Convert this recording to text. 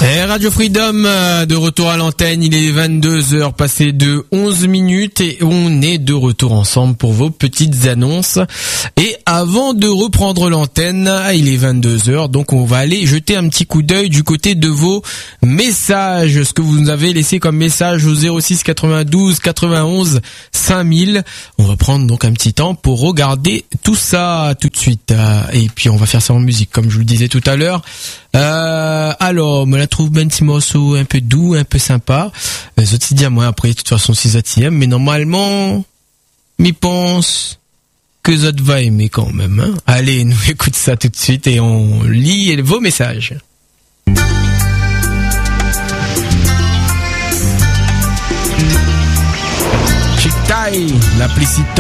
Et Radio Freedom, de retour à l'antenne, il est 22h passé de 11 minutes et on est de retour ensemble pour vos petites annonces. Et avant de reprendre l'antenne, il est 22h, donc on va aller jeter un petit coup d'œil du côté de vos messages, ce que vous nous avez laissé comme message au 06 92 91 5000. On va prendre donc un petit temps pour regarder tout ça tout de suite. Et puis on va faire ça en musique, comme je vous le disais tout à l'heure. Alors, me la trouve ben petit morceau un peu doux, un peu sympa. Les autres disent à moi après, de toute façon, si ça t'y aime, mais normalement, m'y pense que ça te va aimer quand même, hein. Allez, nous écoute ça tout de suite et on lit vos messages. Chick-Tai, la plicite.